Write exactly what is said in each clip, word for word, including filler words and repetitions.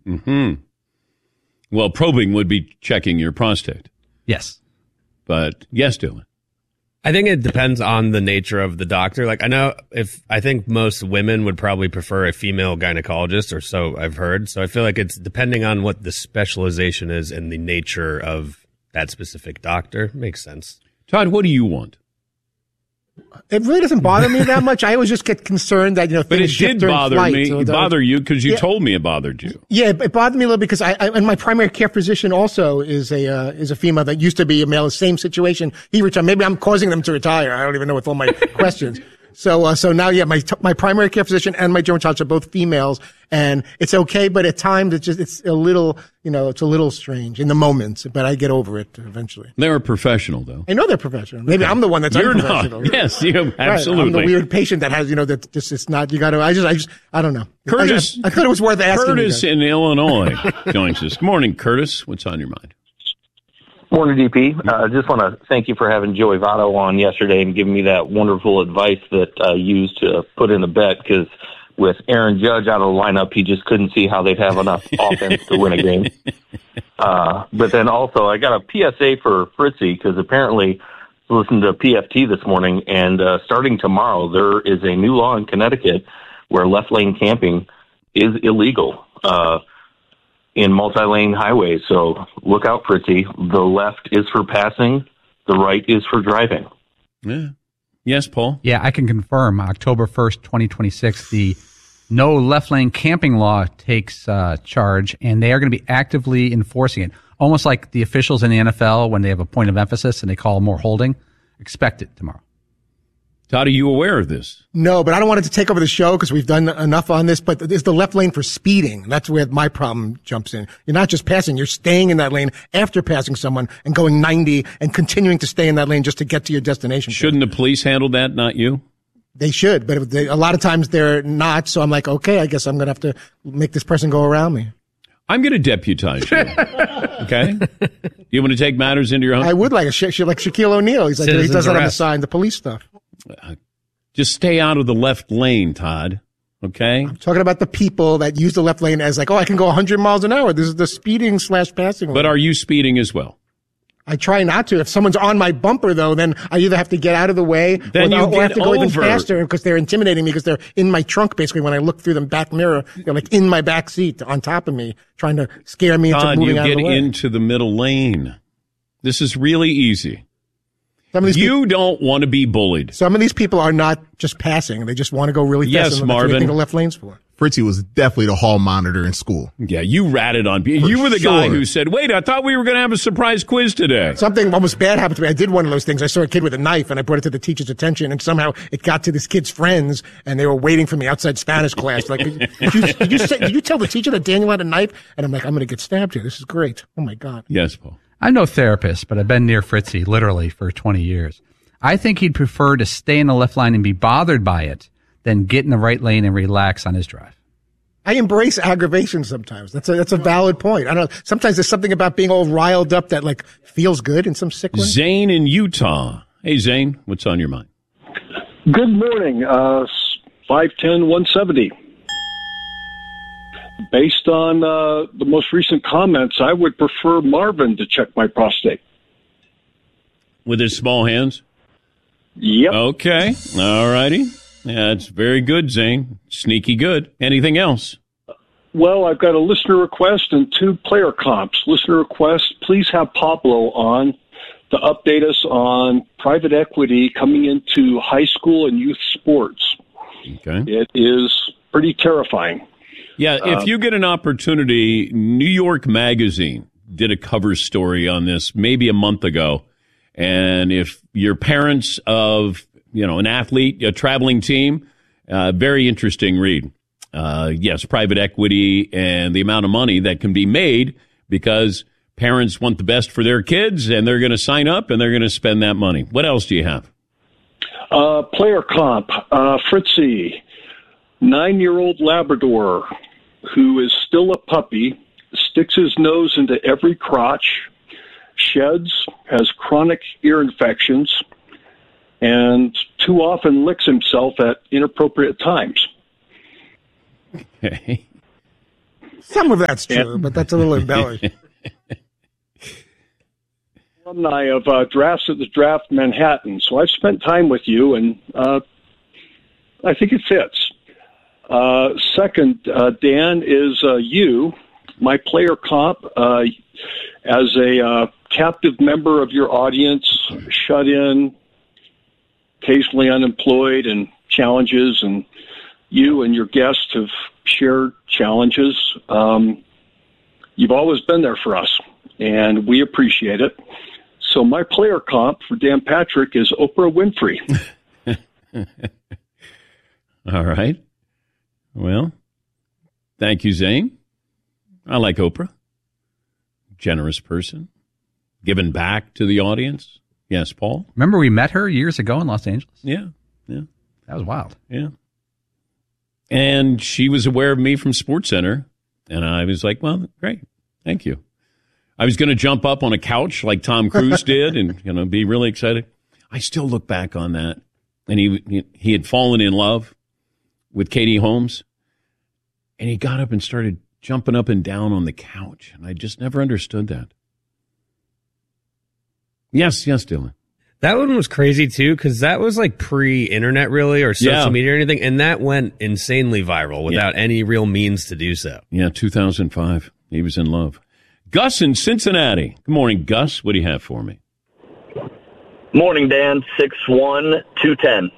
Mm-hmm. Well, probing would be checking your prostate. Yes. But yes, Dylan. I think it depends on the nature of the doctor. Like, I know if I think most women would probably prefer a female gynecologist, or so I've heard. So I feel like it's depending on what the specialization is and the nature of that specific doctor. Makes sense. Todd, what do you want? It really doesn't bother me that much. I always just get concerned that, you know, but things it shift did during bother flight, me. so It that- bothered you because you Yeah. told me it bothered you. Yeah, it bothered me a little because I, I and my primary care physician also is a uh, is a female that used to be a male. Same situation. He retired. Maybe I'm causing them to retire. I don't even know with all my questions. So uh, so now, yeah, my t- my primary care physician and my dermatologist are both females, and it's okay. But at times, it's just it's a little, you know, it's a little strange in the moments. But I get over it eventually. They're a professional, though. I know they're professional. Maybe I'm the one that's You're unprofessional. not. Yes, you Right. absolutely. I'm the weird patient that has, you know, that just it's not. You got to. I just I just I don't know. Curtis, I, I thought it was worth asking. Curtis you guys. in Illinois joins us. Good morning, Curtis. What's on your mind? Morning, D P. I uh, just want to thank you for having Joey Votto on yesterday and giving me that wonderful advice that I uh, used to put in a bet, because with Aaron Judge out of the lineup, he just couldn't see how they'd have enough offense to win a game. Uh, but then also, I got a P S A for Fritzy, because apparently I listened to P F T this morning, and uh, starting tomorrow, there is a new law in Connecticut where left lane camping is illegal. Uh in multi-lane highways. So look out, Fritzy. The left is for passing. The right is for driving. Yeah. Yes, Paul? Yeah, I can confirm October first, twenty twenty-six, the no left lane camping law takes uh, charge, and they are going to be actively enforcing it. Almost like the officials in the N F L when they have a point of emphasis and they call more holding. Expect it tomorrow. Todd, are you aware of this? No, but I don't want it to take over the show because we've done enough on this. But it's the left lane for speeding. That's where my problem jumps in. You're not just passing. You're staying in that lane after passing someone and going ninety and continuing to stay in that lane just to get to your destination. Shouldn't the police handle that, not you? They should, but they, a lot of times they're not. So I'm like, okay, I guess I'm going to have to make this person go around me. I'm going to deputize you. Okay? You want to take matters into your own? I would like a sh- like Shaquille O'Neal. He's like, Citizens he does that on the arrest. side, the police stuff. Uh, just stay out of the left lane, Todd. Okay? I'm talking about the people that use the left lane as like, oh, I can go one hundred miles an hour. This is the speeding slash passing lane. But are you speeding as well? I try not to. If someone's on my bumper, though, then I either have to get out of the way Then or, you or I have get to go even over. faster because they're intimidating me because they're in my trunk, basically, when I look through the back mirror. They're like in my back seat on top of me, trying to scare me into Todd, moving you out get of the way. into the middle lane. This is really easy. Some of these You people, don't want to be bullied. some of these people are not just passing. They just want to go really fast. Yes, and that's what Marvin. they think the left lane's for. Fritzy was definitely the hall monitor in school. Yeah, you ratted on people. You were the guy sure. who said, wait, I thought we were going to have a surprise quiz today. Something almost bad happened to me. I did one of those things. I saw a kid with a knife and I brought it to the teacher's attention, and somehow it got to this kid's friends and they were waiting for me outside Spanish class. Like, did you, did you, say, did you tell the teacher that Daniel had a knife? And I'm like, I'm going to get stabbed here. This is great. Oh my God. Yes, Paul. I'm no therapist, but I've been near Fritzy literally for twenty years. I think he'd prefer to stay in the left line and be bothered by it than get in the right lane and relax on his drive. I embrace aggravation sometimes. That's a, that's a valid point. I don't know. Sometimes there's something about being all riled up that like feels good in some sick way. Zane in Utah. Hey, Zane, what's on your mind? Good morning. Uh, five ten, one seventy. Based on uh, the most recent comments, I would prefer Marvin to check my prostate. With his small hands? Yep. Okay. All righty. That's very good, Zane. Sneaky good. Anything else? Well, I've got a listener request and two player comps. Listener request, please have Pablo on to update us on private equity coming into high school and youth sports. Okay. It is pretty terrifying. Yeah, if you get an opportunity, New York Magazine did a cover story on this maybe a month ago. And if you're parents of, you know, an athlete, a traveling team, uh, very interesting read. Uh, yes, private equity and the amount of money that can be made because parents want the best for their kids and they're going to sign up and they're going to spend that money. What else do you have? Uh, player comp, uh, Fritzy, nine-year-old Labrador who is still a puppy, sticks his nose into every crotch, sheds, has chronic ear infections, and too often licks himself at inappropriate times. Okay. Some of that's true, and, but that's a little embellished. Alumni of uh, Drafts at the Draft Manhattan. So I've spent time with you, and uh, I think it fits. Uh, second, uh, Dan, is uh, you, my player comp, uh, as a uh, captive member of your audience, shut in, occasionally unemployed, and challenges, and you and your guests have shared challenges. Um, you've always been there for us, and we appreciate it. So my player comp for Dan Patrick is Oprah Winfrey. All right. Well, thank you, Zane. I like Oprah. Generous person. Giving back to the audience. Yes, Paul? Remember we met her years ago in Los Angeles? Yeah, yeah. That was wild. Yeah. And she was aware of me from SportsCenter, and I was like, well, great. Thank you. I was going to jump up on a couch like Tom Cruise did and, you know, be really excited. I still look back on that. And he he had fallen in love with Katie Holmes, and he got up and started jumping up and down on the couch, and I just never understood that. Yes, yes, Dylan. That one was crazy, too, because that was like pre-internet, really, or social Yeah. media or anything, and that went insanely viral without Yeah. any real means to do so. Yeah, two thousand five. He was in love. Gus in Cincinnati. Good morning, Gus. What do you have for me? Morning, Dan. six one, two ten.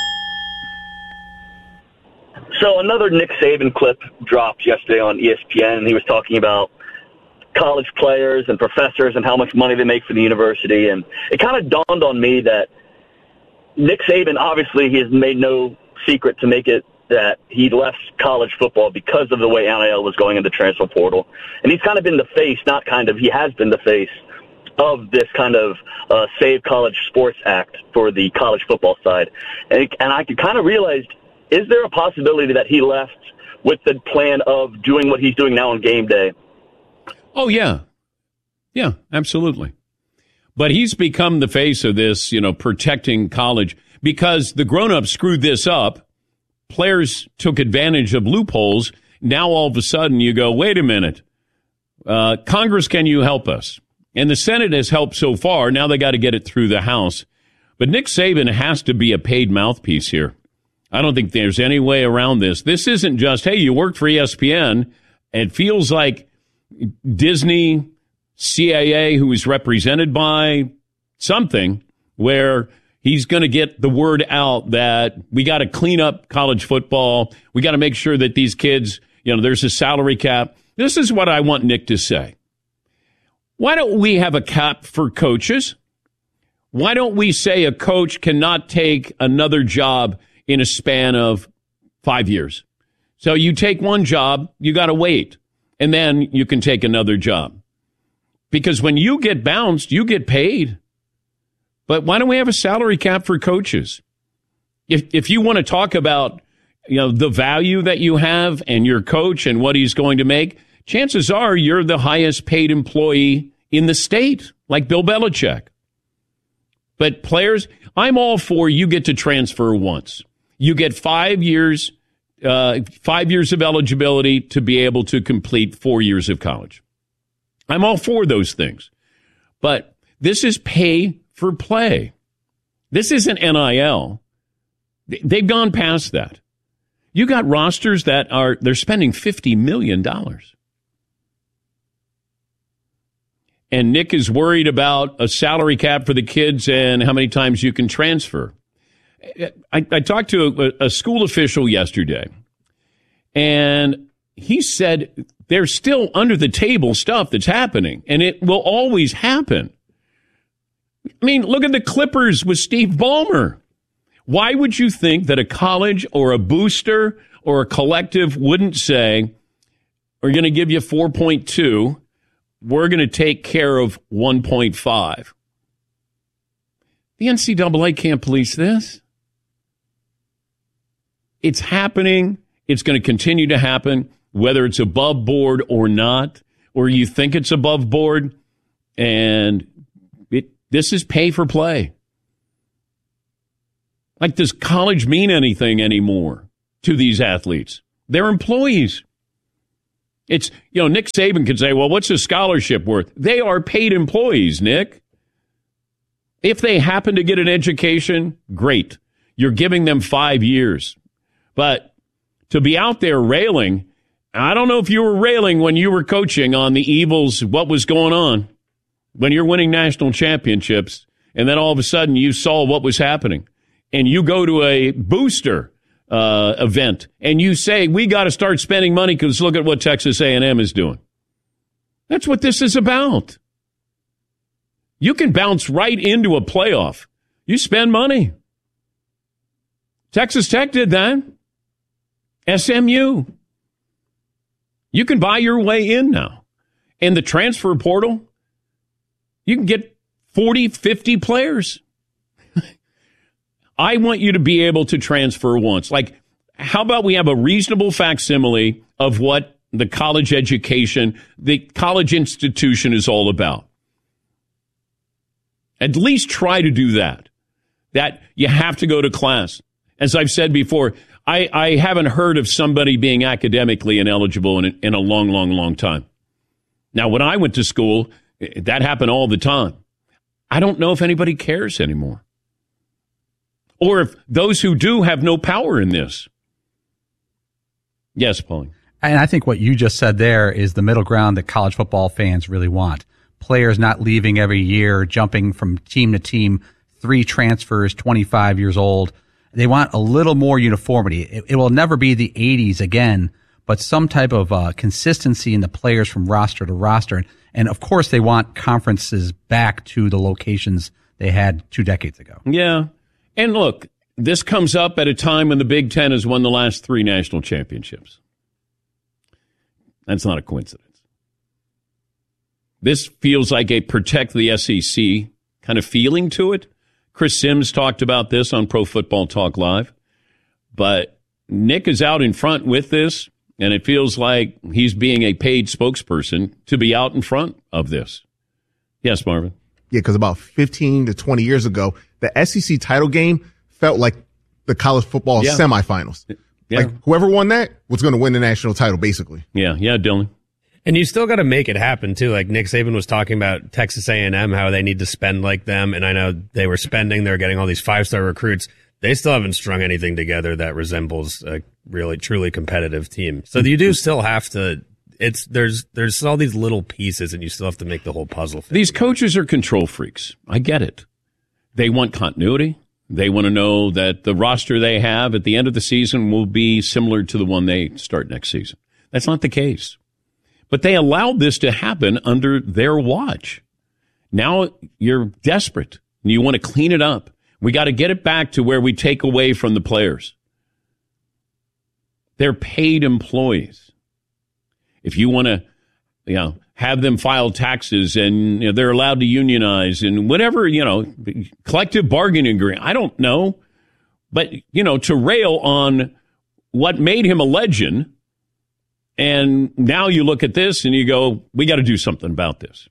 So another Nick Saban clip dropped yesterday on E S P N, and he was talking about college players and professors and how much money they make for the university. And it kind of dawned on me that Nick Saban, obviously, he has made no secret to make it that he left college football because of the way N I L was going in the transfer portal. And he's kind of been the face, not kind of, he has been the face of this kind of uh, Save College Sports Act for the college football side. And, it, and I could kind of realize, is there a possibility that he left with the plan of doing what he's doing now on game day? Oh, yeah. Yeah, absolutely. But he's become the face of this, you know, protecting college because the grown-ups screwed this up. Players took advantage of loopholes. Now, all of a sudden, you go, wait a minute. Uh, Congress, can you help us? And the Senate has helped so far. Now they got to get it through the House. But Nick Saban has to be a paid mouthpiece here. I don't think there's any way around this. This isn't just, hey, you worked for E S P N. It feels like Disney, C A A, who is represented by something, where he's going to get the word out that we got to clean up college football. We got to make sure that these kids, you know, there's a salary cap. This is what I want Nick to say. Why don't we have a cap for coaches? Why don't we say a coach cannot take another job in a span of five years? So you take one job, you got to wait, and then you can take another job. Because when you get bounced, you get paid. But why don't we have a salary cap for coaches? If if you want to talk about, you know, the value that you have and your coach and what he's going to make, chances are you're the highest paid employee in the state, like Bill Belichick. But players, I'm all for you get to transfer once. You get five years, uh, five years of eligibility to be able to complete four years of college. I'm all for those things. But this is pay for play. This isn't N I L. They've gone past that. You got rosters that are, they're spending fifty million dollars. And Nick is worried about a salary cap for the kids and how many times you can transfer. I, I talked to a, a school official yesterday, and he said there's still under the table stuff that's happening, and it will always happen. I mean, look at the Clippers with Steve Ballmer. Why would you think that a college or a booster or a collective wouldn't say, we're going to give you four point two, we're going to take care of one point five? The N C double A can't police this. It's happening. It's going to continue to happen, whether it's above board or not, or you think it's above board. And it, this is pay for play. Like, does college mean anything anymore to these athletes? They're employees. It's, you know, Nick Saban could say, well, what's a scholarship worth? They are paid employees, Nick. If they happen to get an education, great. You're giving them five years. But to be out there railing, I don't know if you were railing when you were coaching on the evils, what was going on when you're winning national championships, and then all of a sudden you saw what was happening, and you go to a booster uh, event, and you say, we got to start spending money because look at what Texas A and M is doing. That's what this is about. You can bounce right into a playoff. You spend money. Texas Tech did that. S M U. You can buy your way in now. In the transfer portal, you can get forty, fifty players. I want you to be able to transfer once. Like, how about we have a reasonable facsimile of what the college education, the college institution is all about? At least try to do that. That you have to go to class. As I've said before, I, I haven't heard of somebody being academically ineligible in, in a long, long, long time. Now, when I went to school, that happened all the time. I don't know if anybody cares anymore. Or if those who do have no power in this. Yes, Pauline. And I think what you just said there is the middle ground that college football fans really want. Players not leaving every year, jumping from team to team, three transfers, twenty-five years old. They want a little more uniformity. It, it will never be the eighties again, but some type of uh, consistency in the players from roster to roster. And, and, of course, they want conferences back to the locations they had two decades ago. Yeah. And look, this comes up at a time when the Big Ten has won the last three national championships. That's not a coincidence. This feels like a protect the S E C kind of feeling to it. Chris Sims talked about this on Pro Football Talk Live. But Nick is out in front with this, and it feels like he's being a paid spokesperson to be out in front of this. Yes, Marvin? Yeah, because about fifteen to twenty years ago, the S E C title game felt like the college football yeah. semifinals. Yeah. Like whoever won that was going to win the national title, basically. Yeah, yeah, Dylan. And you still got to make it happen, too. Like Nick Saban was talking about Texas A and M, how they need to spend like them. And I know they were spending. They're getting all these five-star recruits. They still haven't strung anything together that resembles a really, truly competitive team. So you do still have to – it's there's there's all these little pieces, and you still have to make the whole puzzle fit. These coaches are control freaks. I get it. They want continuity. They want to know that the roster they have at the end of the season will be similar to the one they start next season. That's not the case. But they allowed this to happen under their watch. Now you're desperate and you want to clean it up. We got to get it back to where we take away from the players. They're paid employees. If you want to, you know, have them file taxes and you know, they're allowed to unionize and whatever, you know, collective bargaining agreement. I don't know. But, you know, to rail on what made him a legend. And now you look at this and you go, we got to do something about this.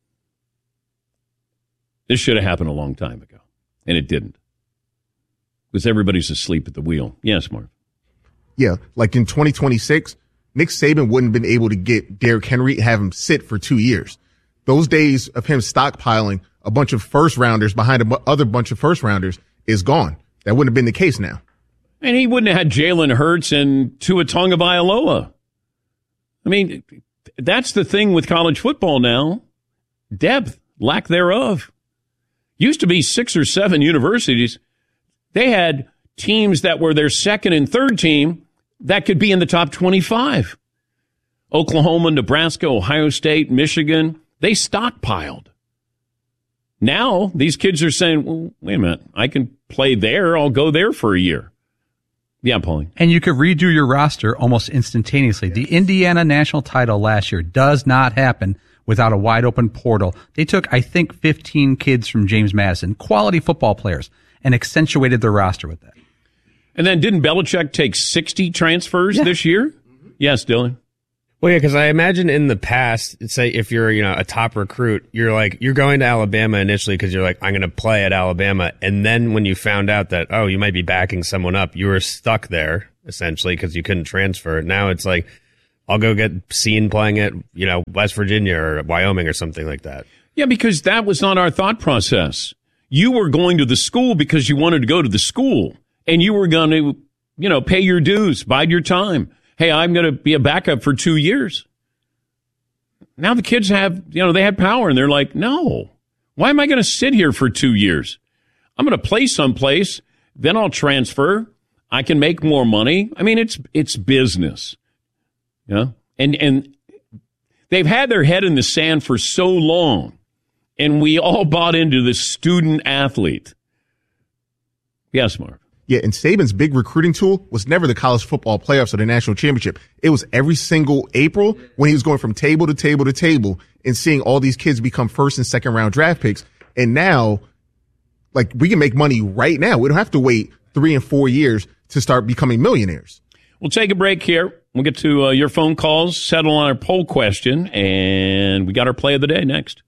This should have happened a long time ago. And it didn't. Because everybody's asleep at the wheel. Yes, Mark. Yeah, like in twenty twenty-six, Nick Saban wouldn't have been able to get Derrick Henry and have him sit for two years. Those days of him stockpiling a bunch of first rounders behind a other bunch of first rounders is gone. That wouldn't have been the case now. And he wouldn't have had Jalen Hurts and Tua Tagovailoa. I mean, that's the thing with college football now. Depth, lack thereof. Used to be six or seven universities. They had teams that were their second and third team that could be in the top twenty-five. Oklahoma, Nebraska, Ohio State, Michigan, they stockpiled. Now these kids are saying, well, wait a minute, I can play there. I'll go there for a year. Yeah, Pauline. And you could redo your roster almost instantaneously. Yes. The Indiana national title last year does not happen without a wide open portal. They took, I think, fifteen kids from James Madison, quality football players, and accentuated their roster with that. And then didn't Belichick take sixty transfers yeah. this year? Mm-hmm. Yes, Dylan. Well, yeah, because I imagine in the past, say if you're you know a top recruit, you're like you're going to Alabama initially because you're like I'm going to play at Alabama, and then when you found out that oh you might be backing someone up, you were stuck there essentially because you couldn't transfer. Now it's like I'll go get seen playing at, you know, West Virginia or Wyoming or something like that. Yeah, because that was not our thought process. You were going to the school because you wanted to go to the school, and you were going to, you know, pay your dues, bide your time. Hey, I'm going to be a backup for two years. Now the kids have, you know, they had power, and they're like, no, why am I going to sit here for two years? I'm going to play someplace, then I'll transfer. I can make more money. I mean, it's it's business. You know? And and they've had their head in the sand for so long, and we all bought into this student athlete. Yes, Mark. Yeah, and Saban's big recruiting tool was never the college football playoffs or the national championship. It was every single April when he was going from table to table to table and seeing all these kids become first and second round draft picks. And now, like, we can make money right now. We don't have to wait three and four years to start becoming millionaires. We'll take a break here. We'll get to uh, your phone calls, settle on our poll question, and we got our play of the day next.